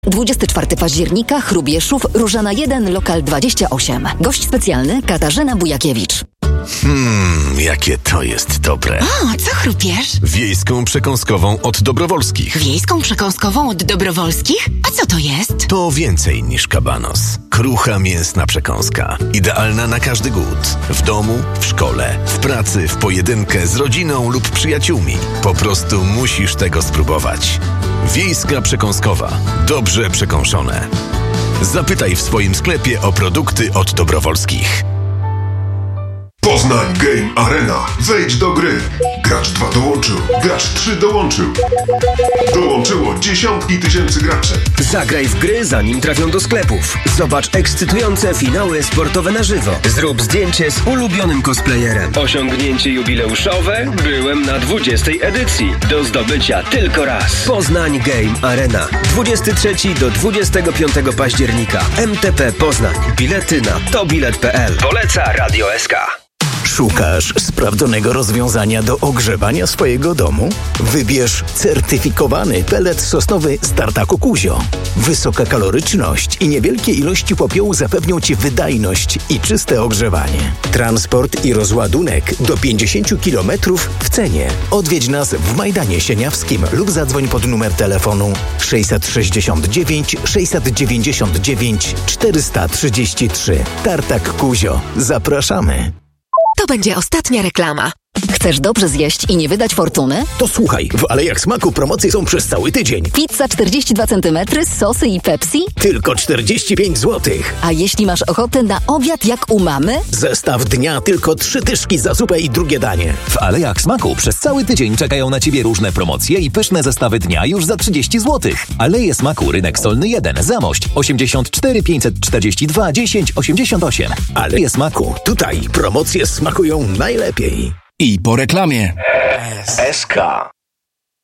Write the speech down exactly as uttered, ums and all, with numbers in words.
dwudziestego czwartego października, Chrubieszów, Różana jeden, lokal dwadzieścia osiem. Gość specjalny Katarzyna Bujakiewicz. Mmm, jakie to jest dobre. O, co chrupiesz? Wiejską przekąskową od Dobrowolskich. Wiejską przekąskową od Dobrowolskich? A co to jest? To więcej niż kabanos. Krucha mięsna przekąska. Idealna na każdy głód. W domu, w szkole, w pracy, w pojedynkę, z rodziną lub przyjaciółmi. Po prostu musisz tego spróbować. Wiejska przekąskowa. Dobrze przekąszone. Zapytaj w swoim sklepie o produkty od Dobrowolskich. Poznań Game Arena. Wejdź do gry. Gracz dwa dołączył. Gracz trzy dołączył. Dołączyło dziesiątki tysięcy graczy. Zagraj w gry, zanim trafią do sklepów. Zobacz ekscytujące finały sportowe na żywo. Zrób zdjęcie z ulubionym cosplayerem. Osiągnięcie jubileuszowe? Byłem na dwudziestej edycji. Do zdobycia tylko raz. Poznań Game Arena. dwudziestego trzeciego do dwudziestego piątego października. M T P Poznań. Bilety na tobilet kropka p l. Poleca Radio S K. Szukasz sprawdzonego rozwiązania do ogrzewania swojego domu? Wybierz certyfikowany pelet sosnowy z Tartaku Kuzio. Wysoka kaloryczność i niewielkie ilości popiołu zapewnią Ci wydajność i czyste ogrzewanie. Transport i rozładunek do pięćdziesiąt kilometrów w cenie. Odwiedź nas w Majdanie Sieniawskim lub zadzwoń pod numer telefonu sześćset sześćdziesiąt dziewięć sześćset dziewięćdziesiąt dziewięć czterysta trzydzieści trzy. Tartak Kuzio. Zapraszamy. To będzie ostatnia reklama. Chcesz dobrze zjeść i nie wydać fortuny? To słuchaj, w Alejach Smaku promocje są przez cały tydzień. Pizza czterdzieści dwa centymetry, sosy i Pepsi? Tylko czterdzieści pięć złotych. A jeśli masz ochotę na obiad jak u mamy? Zestaw dnia tylko trzy tyszki za zupę i drugie danie. W Alejach Smaku przez cały tydzień czekają na Ciebie różne promocje i pyszne zestawy dnia już za trzydzieści złotych. Aleje Smaku, rynek Solny jeden, Zamość osiemdziesiąt cztery pięćset czterdzieści dwa dziesięć osiemdziesiąt osiem. Aleje Smaku. Tutaj promocje smakują najlepiej. I po reklamie. S K.